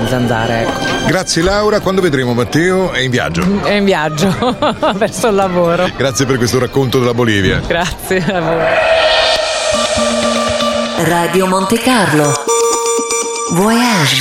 zanzare, ecco. Grazie Laura, quando vedremo Matteo? È in viaggio. È in viaggio verso il lavoro. Grazie per questo racconto della Bolivia. Grazie a voi. Radio Monte Carlo. Voyage.